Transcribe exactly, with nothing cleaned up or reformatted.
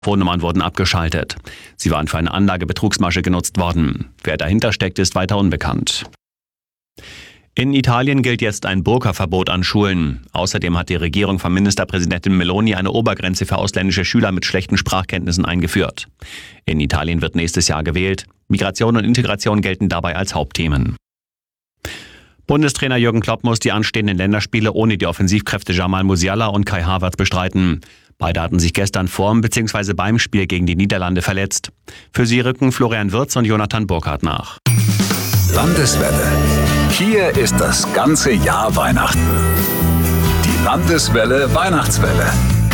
Telefonnummern wurden abgeschaltet. Sie waren für eine Anlagebetrugsmasche genutzt worden. Wer dahinter steckt, ist weiter unbekannt. In Italien gilt jetzt ein Burka-Verbot an Schulen. Außerdem hat die Regierung von Ministerpräsidentin Meloni eine Obergrenze für ausländische Schüler mit schlechten Sprachkenntnissen eingeführt. In Italien wird nächstes Jahr gewählt. Migration und Integration gelten dabei als Hauptthemen. Bundestrainer Jürgen Klopp muss die anstehenden Länderspiele ohne die Offensivkräfte Jamal Musiala und Kai Havertz bestreiten. Beide hatten sich gestern vorm bzw. beim Spiel gegen die Niederlande verletzt. Für sie rücken Florian Wirtz und Jonathan Burkhardt nach. Landeswelle. Hier ist das ganze Jahr Weihnachten. Die Landeswelle Weihnachtswelle.